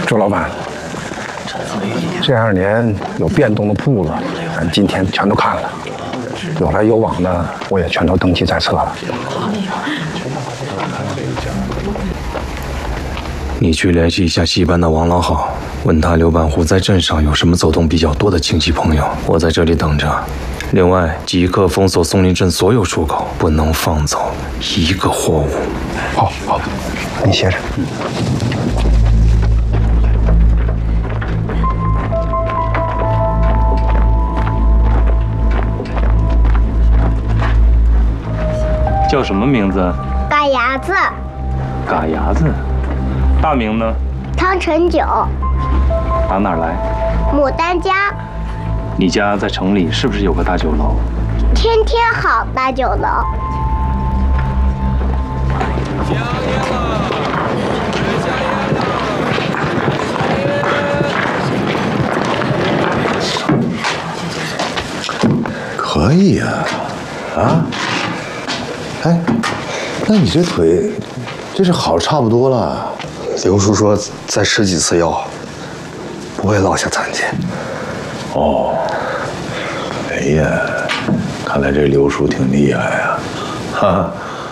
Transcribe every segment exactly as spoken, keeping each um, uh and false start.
周老板，这二年有变动的铺子，咱今天全都看了，有来有往的，我也全都登记在册了。 你去联系一下戏班的王老好，问他刘板湖在镇上有什么走动比较多的亲戚朋友，我在这里等着。另外，即刻封锁松林镇所有出口，不能放走一个货物。 好，好，你歇着。嗯。 叫什么名字？ 嘎牙子。 嘎牙子。大名呢？ 汤成九。 打哪儿来？ 牡丹江。 你家在城里是不是有个大酒楼？ 天天好大酒楼。 可以呀，啊，啊，哎，那你这腿，这是好差不多了。 刘叔说再吃几次药，不会落下残疾。 哦，哎呀，看来这刘叔挺厉害呀，哈哈。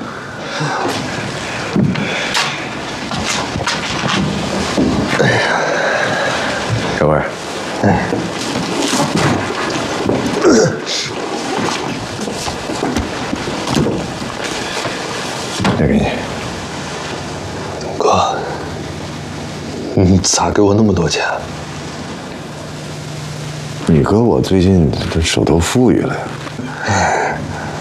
哎呀， 小慧， 哎， 再给你。 哥，你咋给我那么多钱？ 你哥我最近这手头富裕了呀。 哎，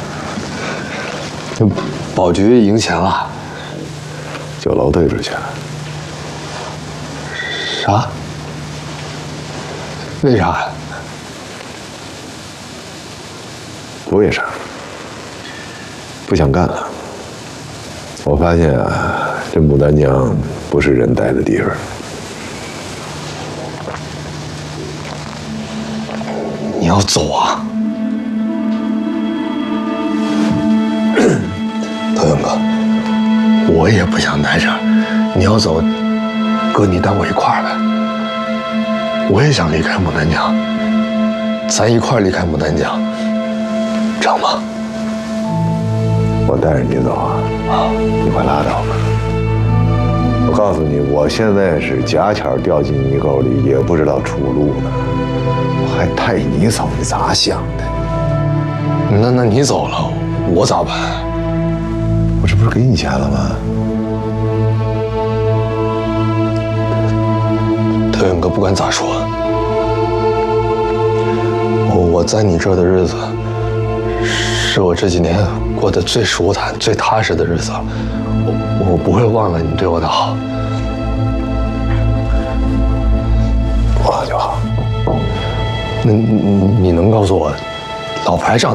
这保局赢钱了， 酒楼退出去了。 啥？为啥？ 不为啥，不想干了。我发现啊，这牡丹江不是人待的地方。 你要走啊？头勇哥，我也不想待这儿。你要走，哥你带我一块儿呗。我也想离开牡丹江，咱一块儿离开牡丹江，成吗？ 我带着你走啊！啊，你快拉倒吧！我告诉你，我现在是假巧掉进泥沟里，也不知道出路呢。我还带你走，你咋想的？ 那那你走了，我咋办？ 我这不是给你钱了吗？ 特勇哥，不管咋说，我我在你这儿的日子，是我这几年过得最舒坦、最踏实的日子。我我不会忘了你对我的好。 不好就好。 那你你能告诉我，老排长